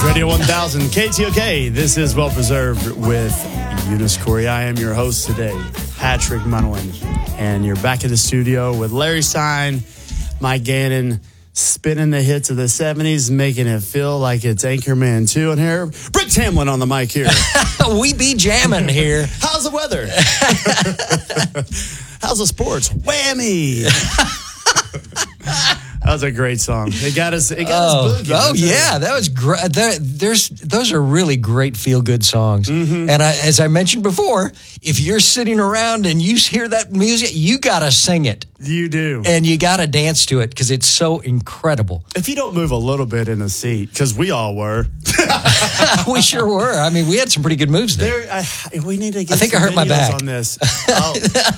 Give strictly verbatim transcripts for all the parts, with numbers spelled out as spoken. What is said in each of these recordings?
Radio one thousand K T O K. This is Well Preserved with Eunice Corey. I am your host today, Patrick Munwin. And you're back in the studio with Larry Stein, Mike Gannon, spinning the hits of the seventies, making it feel like it's Anchorman two. And here, Britt Tamlin on the mic here. We be jamming here. How's the weather? How's the sports? Whammy. That was a great song. It got us. It got oh, us boogie. oh yeah, that was great. There, there's those are really great feel good songs. Mm-hmm. And I, as I mentioned before, if you're sitting around and you hear that music, you gotta sing it. You do, and you gotta dance to it because it's so incredible. If you don't move a little bit in the seat, because we all were, we sure were. I mean, we had some pretty good moves there. there I, we need to get. I think some I hurt my back on this. Oh.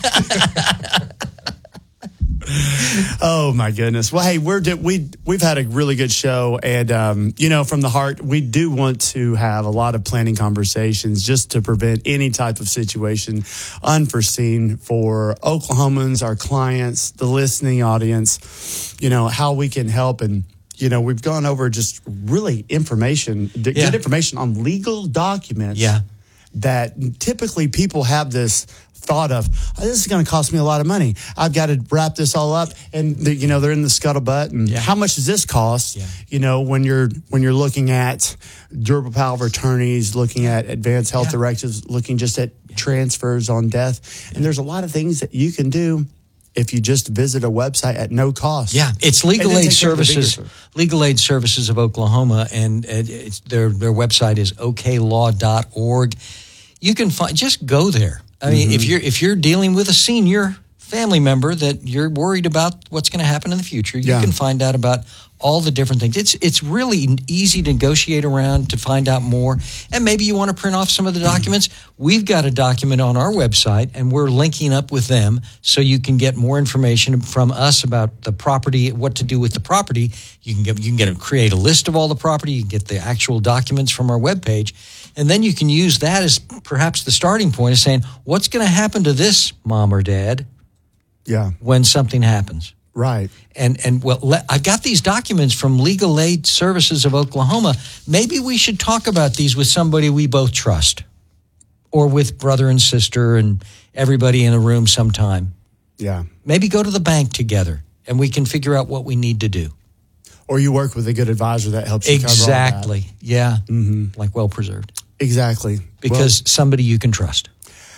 Oh my goodness! Well, hey, we're we we've had a really good show, and um, you know, from the heart, we do want to have a lot of planning conversations just to prevent any type of situation unforeseen for Oklahomans, our clients, the listening audience. You know how we can help, and you know we've gone over just really information, yeah. good information on legal documents. Yeah. That typically people have this thought of, oh, this is going to cost me a lot of money. I've got to wrap this all up, and the, you know they're in the scuttlebutt. And yeah. how much does this cost? Yeah. You know, when you're when you're looking at durable power of attorneys, looking at advanced health yeah. directives, looking just at yeah. transfers on death, yeah. and there's a lot of things that you can do if you just visit a website at no cost. Yeah, it's Legal Aid Services, Legal Aid Services of Oklahoma, and it's, their their website is o k law dot org. You can find just go there. I mean, mm-hmm. if you're if you're dealing with a senior family member that you're worried about what's going to happen in the future, you yeah. can find out about all the different things. It's it's really easy to negotiate around to find out more. And maybe you want to print off some of the documents. Mm-hmm. We've got a document on our website, and we're linking up with them so you can get more information from us about the property, what to do with the property. You can get you can get a, create a list of all the property. You can get the actual documents from our webpage. And then you can use that as perhaps the starting point of saying, what's going to happen to this mom or dad yeah. when something happens? Right. And, and well, le- I've got these documents from Legal Aid Services of Oklahoma. Maybe we should talk about these with somebody we both trust, or with brother and sister and everybody in the room sometime. Yeah. Maybe go to the bank together, and we can figure out what we need to do. Or you work with a good advisor that helps you exactly. cover all that. Yeah. Mm-hmm. Like Well Preserved. Exactly. Because well, somebody you can trust.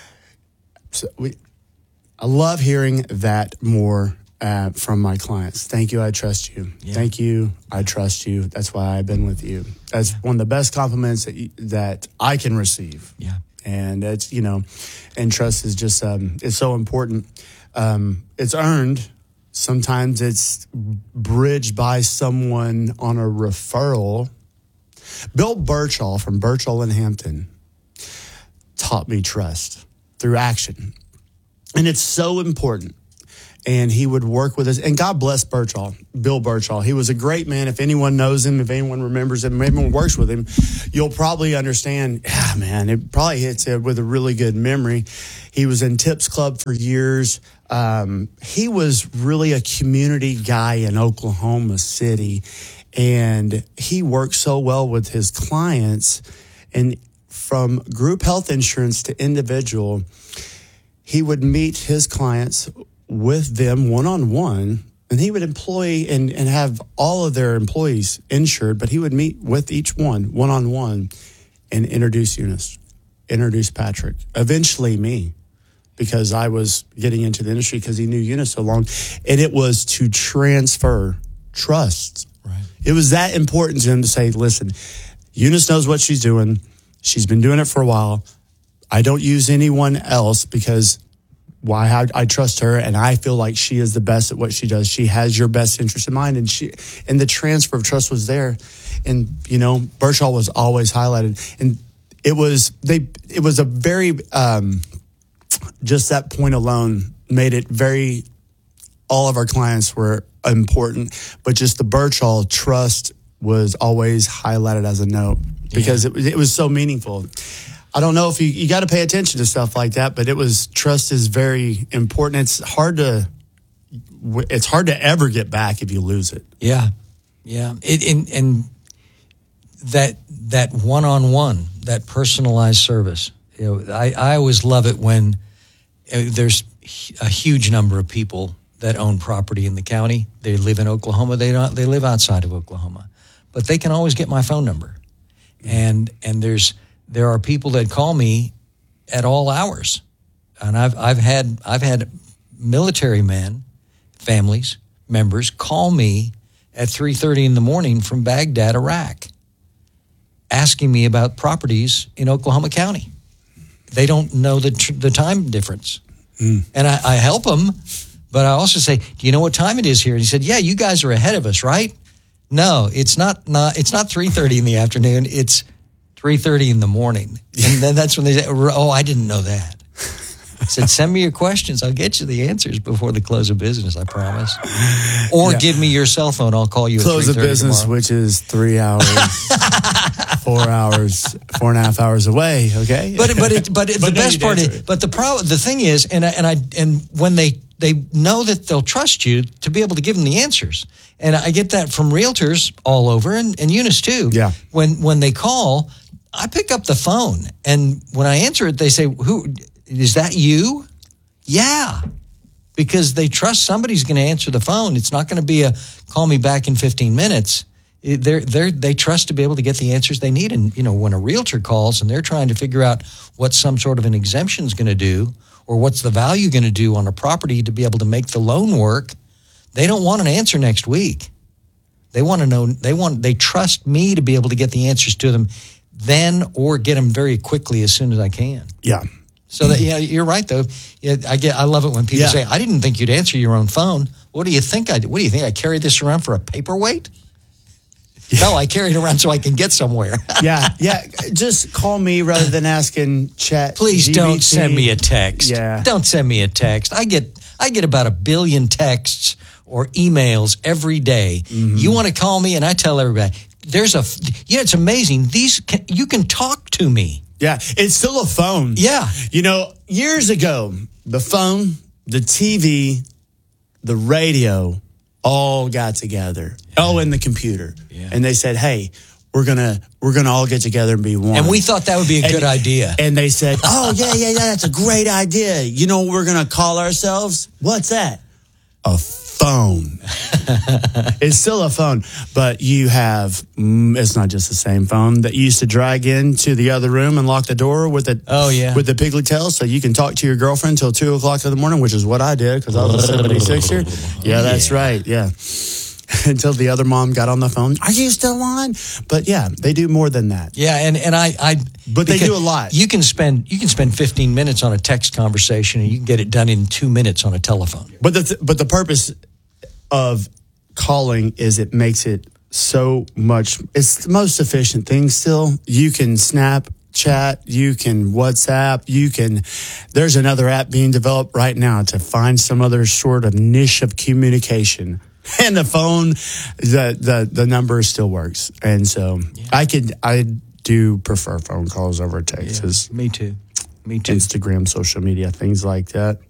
So we, I love hearing that more uh, from my clients. Thank you, I trust you. Yeah. Thank you, I trust you. That's why I've been with you. That's yeah. one of the best compliments that you, that I can receive. Yeah. And it's, you know, and trust is just, um, it's so important. Um, it's earned. Sometimes it's bridged by someone on a referral. Bill Birchall from Birchall and Hampton taught me trust through action. And it's so important. And he would work with us. And God bless Birchall, Bill Birchall. He was a great man. If anyone knows him, if anyone remembers him, if anyone works with him, you'll probably understand, yeah, man, it probably hits it with a really good memory. He was in Tips Club for years. Um, he was really a community guy in Oklahoma City. And he worked so well with his clients. And from group health insurance to individual, he would meet his clients with them one-on-one, and he would employ and, and have all of their employees insured, but he would meet with each one one-on-one and introduce Eunice, introduce Patrick, eventually me, because I was getting into the industry because he knew Eunice so long. And it was to transfer trust. Right. It was that important to him to say, listen, Eunice knows what she's doing. She's been doing it for a while. I don't use anyone else because why I, I trust her, and I feel like she is the best at what she does. She has your best interest in mind, and she and the transfer of trust was there. And you know, Birchall was always highlighted, and it was they. It was a very um, just that point alone made it very. All of our clients were important, but just the Birchall trust was always highlighted as a note because yeah. it, it was so meaningful. I don't know if you, you got to pay attention to stuff like that, but it was, trust is very important. It's hard to, it's hard to ever get back if you lose it. Yeah. Yeah. It, and, and that that one-on-one, that personalized service. You know, I, I always love it when uh, there's a huge number of people that own property in the county. They live in Oklahoma. They don't. They live outside of Oklahoma, but they can always get my phone number. And and there's there are people that call me at all hours, and I've I've had I've had military men, families, members call me at three thirty in the morning from Baghdad, Iraq, asking me about properties in Oklahoma County. They don't know the tr- the time difference, mm. and I, I help them. But I also say, do you know what time it is here? And he said, yeah, you guys are ahead of us, right? No, it's not, not it's not three thirty in the afternoon. It's three thirty in the morning. And then that's when they say, oh, I didn't know that. I said, send me your questions. I'll get you the answers before the close of business, I promise. Or yeah. give me your cell phone. I'll call you close at three thirty of business, tomorrow. which is three hours, four hours, four and a half hours away, okay? But but it, but, it, but the best part is, but the problem, the thing is, and I, and I and when they they know that they'll trust you to be able to give them the answers. And I get that from realtors all over, and, and Eunice too. Yeah. When when they call, I pick up the phone, and when I answer it, they say, "Who is that? You?" Yeah, because they trust somebody's going to answer the phone. It's not going to be a call me back in fifteen minutes. They're they they trust to be able to get the answers they need. And you know, when a realtor calls and they're trying to figure out what some sort of an exemption is going to do, or what's the value going to do on a property to be able to make the loan work, they don't want an answer next week. They want to know, they want, they trust me to be able to get the answers to them then, or get them very quickly as soon as I can. Yeah. So that, yeah, you're right though. Yeah, I get, I love it when people yeah. say, I didn't think you'd answer your own phone. What do you think I, what do you think? I carry this around for a paperweight? Yeah. No, I carry it around so I can get somewhere. yeah, yeah. Just call me rather than asking chat. Please G B T. Don't send me a text. Yeah. Don't send me a text. I get I get about a billion texts or emails every day. Mm-hmm. You want to call me, and I tell everybody, there's a, yeah, it's amazing. These, can, you can talk to me. Yeah, it's still a phone. Yeah. You know, years ago, the phone, the T V, the radio all got together. Yeah. Oh, and the computer. Yeah. And they said, hey, we're gonna we're gonna all get together and be one. And we thought that would be a and, good idea. And they said, oh yeah, yeah, yeah, that's a great idea. You know what we're gonna call ourselves? What's that? A phone. It's still a phone, but you have, it's not just the same phone that you used to drag into the other room and lock the door with the, oh, yeah. with the piggly tail so you can talk to your girlfriend till two o'clock in the morning, which is what I did because I was a seventy-sixer. Yeah, that's yeah. right. Yeah. Until the other mom got on the phone. Are you still on? But yeah, they do more than that. Yeah, and, and I, I But they do a lot. You can spend you can spend fifteen minutes on a text conversation and you can get it done in two minutes on a telephone. But the th- but the purpose of calling is it makes it so much, it's the most efficient thing still. You can snap chat, you can WhatsApp, you can, there's another app being developed right now to find some other sort of niche of communication. And the phone, the, the, the number still works. And so yeah. I could, I do prefer phone calls over text. Yeah, me too. Me too. Instagram, social media, things like that.